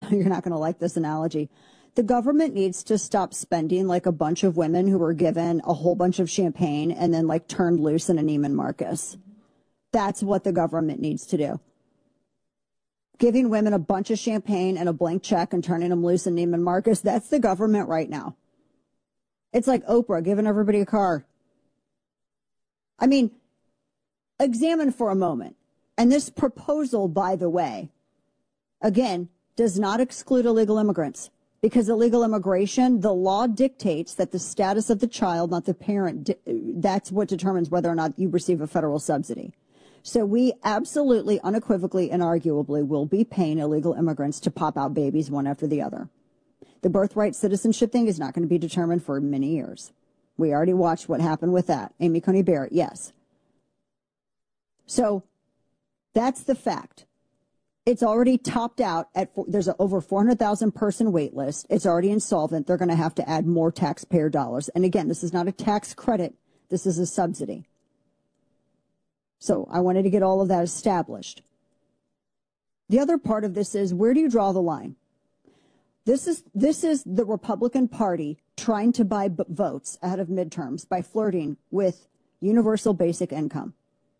you're not going to like this analogy. The government needs to stop spending like a bunch of women who were given a whole bunch of champagne and then like turned loose in a Neiman Marcus. That's what the government needs to do. Giving women a bunch of champagne and a blank check and turning them loose in Neiman Marcus, that's the government right now. It's like Oprah giving everybody a car. I mean, examine for a moment. And this proposal, by the way, again, does not exclude illegal immigrants. Because illegal immigration, the law dictates that the status of the child, not the parent, that's what determines whether or not you receive a federal subsidy. So we absolutely, unequivocally, and arguably will be paying illegal immigrants to pop out babies one after the other. The birthright citizenship thing is not going to be determined for many years. We already watched what happened with that. Amy Coney Barrett, yes. So that's the fact. It's already topped out at, there's an over 400,000 person wait list. It's already insolvent. They're going to have to add more taxpayer dollars. And again, this is not a tax credit. This is a subsidy. So I wanted to get all of that established. The other part of this is, where do you draw the line? This is the Republican Party trying to buy votes ahead of midterms by flirting with universal basic income.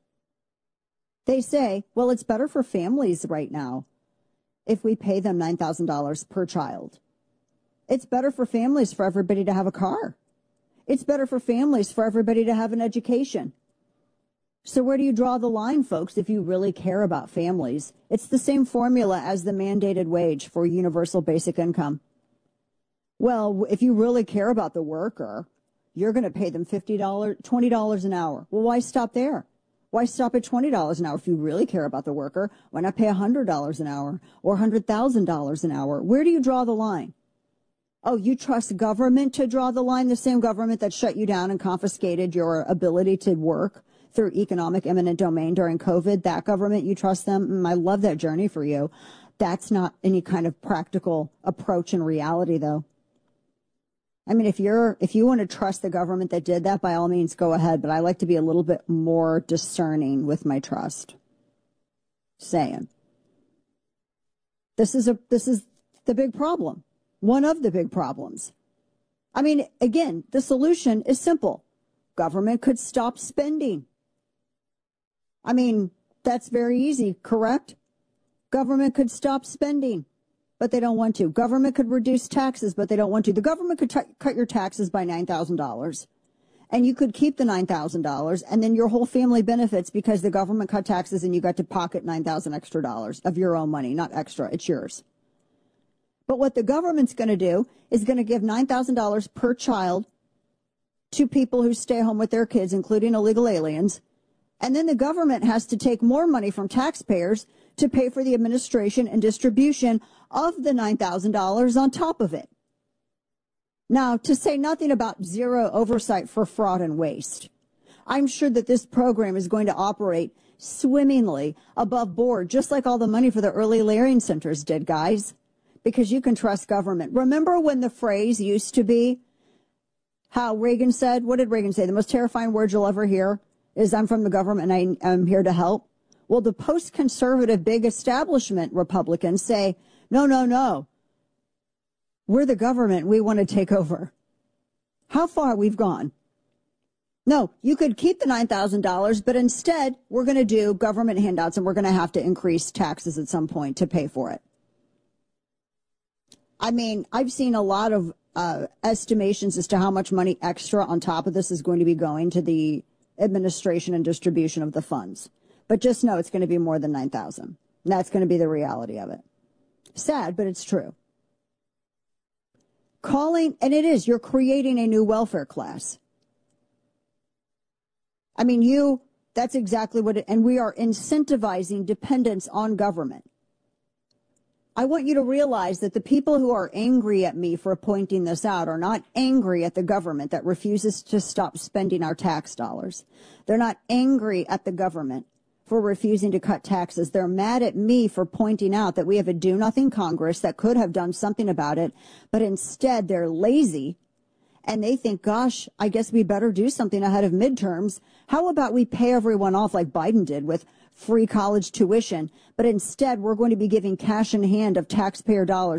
They say, well, it's better for families right now if we pay them $9,000 per child. It's better for families for everybody to have a car. It's better for families for everybody to have an education. So where do you draw the line, folks, if you really care about families? It's the same formula as the mandated wage for universal basic income. Well, if you really care about the worker, you're going to pay them $20 an hour. Well, why stop there? Why stop at $20 an hour? If you really care about the worker, why not pay $100 an hour or $100,000 an hour? Where do you draw the line? Oh, you trust government to draw the line? The same government that shut you down and confiscated your ability to work through economic eminent domain during COVID, that government, you trust them? I love that journey for you. That's not any kind of practical approach in reality, though. I mean, if you want to trust the government that did that, by all means, go ahead. But I like to be a little bit more discerning with my trust. Saying. This is the big problem. One of the big problems. I mean, again, the solution is simple. Government could stop spending. I mean, that's very easy, correct? Government could stop spending, but they don't want to. Government could reduce taxes, but they don't want to. The government could cut your taxes by $9,000, and you could keep the $9,000, and then your whole family benefits because the government cut taxes and you got to pocket $9,000 extra dollars of your own money, not extra, it's yours. But what the government's going to do is going to give $9,000 per child to people who stay home with their kids, including illegal aliens. And then the government has to take more money from taxpayers to pay for the administration and distribution of the $9,000 on top of it. Now, to say nothing about zero oversight for fraud and waste. I'm sure that this program is going to operate swimmingly above board, just like all the money for the early layering centers did, guys, because you can trust government. Remember when the phrase used to be how Reagan said, what did Reagan say? The most terrifying word you'll ever hear is I'm from the government and I'm here to help. Well, the post-conservative big establishment Republicans say, no. We're the government. We want to take over. How far we've gone. No, you could keep the $9,000, but instead we're going to do government handouts and we're going to have to increase taxes at some point to pay for it. I mean, I've seen a lot of estimations as to how much money extra on top of this is going to be going to the administration and distribution of the funds. But just know it's going to be more than $9,000. That's going to be the reality of it. Sad, but it's true. And it is, you're creating a new welfare class. I mean, that's exactly what and we are incentivizing dependence on government. I want you to realize that the people who are angry at me for pointing this out are not angry at the government that refuses to stop spending our tax dollars. They're not angry at the government for refusing to cut taxes. They're mad at me for pointing out that we have a do-nothing Congress that could have done something about it, but instead they're lazy and they think, gosh, I guess we better do something ahead of midterms. How about we pay everyone off like Biden did with free college tuition, but instead we're going to be giving cash in hand of taxpayer dollars